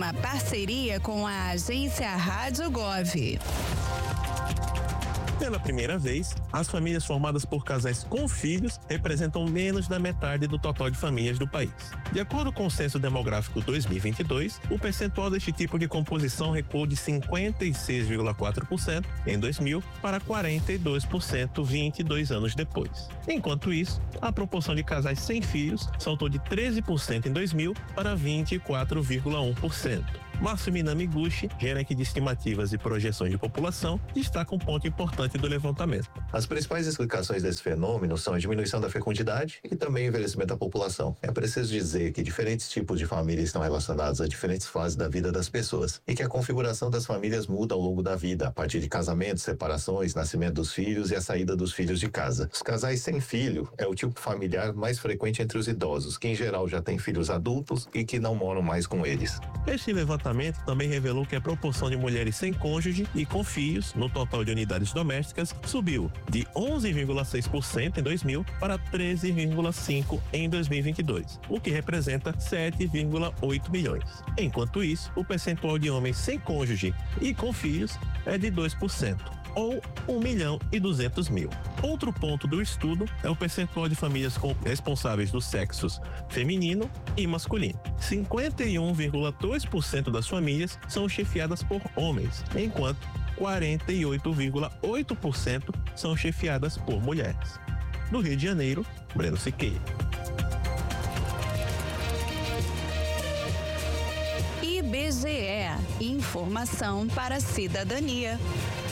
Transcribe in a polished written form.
uma parceria com a agência Rádio Gov. Pela primeira vez, as famílias formadas por casais com filhos representam menos da metade do total de famílias do país. De acordo com o Censo Demográfico 2022, o percentual deste tipo de composição recuou de 56,4% em 2000 para 42% 22 anos depois. Enquanto isso, a proporção de casais sem filhos saltou de 13% em 2000 para 24,1%. Márcio Minamiguchi, gerente de estimativas e projeções de população, destaca um ponto importante do levantamento. As principais explicações desse fenômeno são a diminuição da fecundidade e também o envelhecimento da população. É preciso dizer que diferentes tipos de famílias estão relacionados a diferentes fases da vida das pessoas e que a configuração das famílias muda ao longo da vida, a partir de casamentos, separações, nascimento dos filhos e a saída dos filhos de casa. Os casais sem filho é o tipo familiar mais frequente entre os idosos, que em geral já têm filhos adultos e que não moram mais com eles. Este levantamento também revelou que a proporção de mulheres sem cônjuge e com filhos no total de unidades domésticas subiu de 11,6% em 2000 para 13,5% em 2022, o que representa 7,8 milhões. Enquanto isso, o percentual de homens sem cônjuge e com filhos é de 2%. Ou 1.200.000. Outro ponto do estudo é o percentual de famílias com responsáveis dos sexos feminino e masculino. 51,2% das famílias são chefiadas por homens, enquanto 48,8% são chefiadas por mulheres. No Rio de Janeiro, Breno Siqueira. IBGE, informação para a cidadania.